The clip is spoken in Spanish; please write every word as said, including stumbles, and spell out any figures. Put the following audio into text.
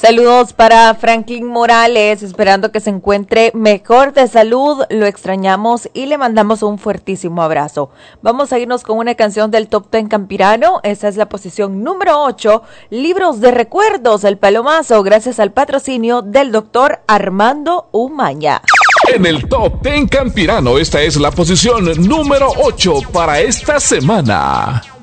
Saludos para Franklin Morales, esperando que se encuentre mejor de salud, lo extrañamos y le mandamos un fuertísimo abrazo. Vamos a irnos con una canción del Top diez Campirano, esa es la posición número ocho, Libros de Recuerdos, El Palomazo, gracias al patrocinio del doctor Armando Umaña. En el Top diez Campirano, esta es la posición número ocho para esta semana.